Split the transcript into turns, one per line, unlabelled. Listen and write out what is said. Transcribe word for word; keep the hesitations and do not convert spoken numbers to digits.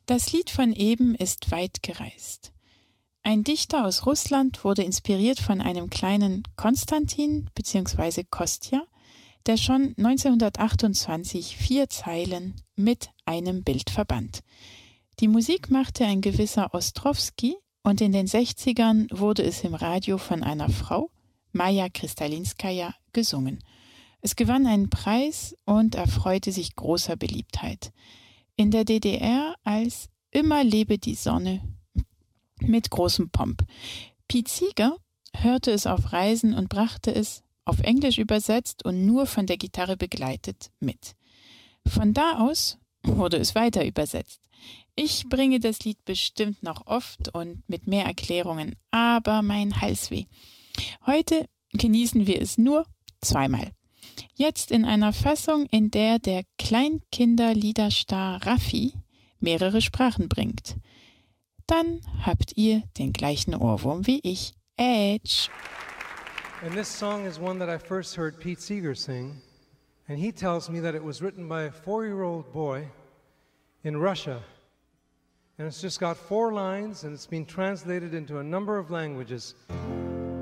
Das Lied von eben ist weit gereist. Ein Dichter aus Russland wurde inspiriert von einem kleinen Konstantin bzw. Kostja, der schon neunzehnhundertachtundzwanzig vier Zeilen mit einem Bild verband. Die Musik machte ein gewisser Ostrowski und in den sechzigern wurde es im Radio von einer Frau, Maja Krystalinskaja, gesungen. Es gewann einen Preis und erfreute sich großer Beliebtheit. In der D D R als Immer lebe die Sonne mit großem Pomp. Pete Seeger hörte es auf Reisen und brachte es, auf Englisch übersetzt und nur von der Gitarre begleitet, mit. Von da aus wurde es weiter übersetzt. Ich bringe das Lied bestimmt noch oft und mit mehr Erklärungen, aber mein Hals weh. Heute genießen wir es nur zweimal. Jetzt in einer Fassung, in der der Kleinkinderliederstar Raffi mehrere Sprachen bringt. Dann habt ihr den gleichen Ohrwurm wie ich. Edge.
And this song is one that I first heard Pete Seeger sing, and he tells me that it was written by a four-year-old boy in Russia. And it's just got four lines, and it's been translated into a number of languages.